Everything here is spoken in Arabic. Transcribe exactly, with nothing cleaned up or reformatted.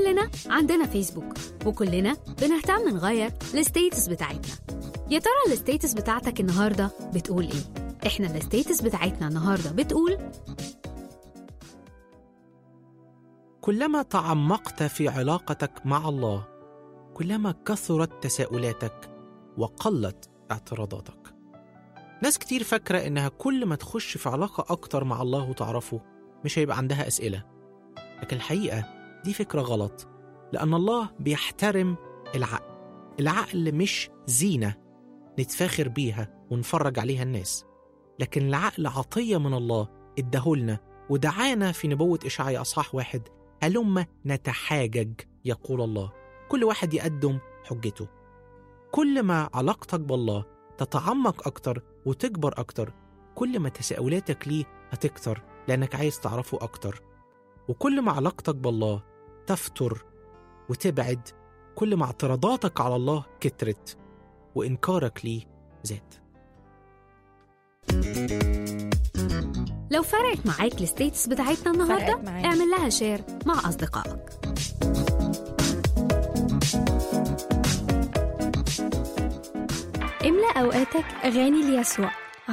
كلنا عندنا فيسبوك، وكلنا بنهتم نغير الستيتس بتاعتنا. يا ترى الستيتس بتاعتك النهاردة بتقول إيه؟ إحنا الستيتس بتاعتنا النهاردة بتقول: كلما تعمقت في علاقتك مع الله، كلما كثرت تساؤلاتك وقلت اعتراضاتك. ناس كتير فاكرة إنها كل ما تخش في علاقة أكتر مع الله وتعرفه مش هيبقى عندها أسئلة، لكن الحقيقة دي فكرة غلط، لأن الله بيحترم العقل. العقل مش زينة نتفاخر بيها ونفرج عليها الناس، لكن العقل عطية من الله ادهولنا، ودعانا في نبوة إشعياء أصحاح واحد: هلما نتحاجج يقول الله. كل واحد يقدم حجته. كل ما علاقتك بالله تتعمق أكتر وتكبر أكتر، كل ما تساؤلاتك ليه هتكتر لأنك عايز تعرفه أكتر. وكل ما علاقتك بالله تفتر وتبعد، كل ما اعتراضاتك على الله كترت وإنكارك ليه زاد. لو فرقت معاك الستيتس بتاعتنا النهاردة، اعمل لها شير مع أصدقائك. املأ أوقاتك أغاني ليسوع.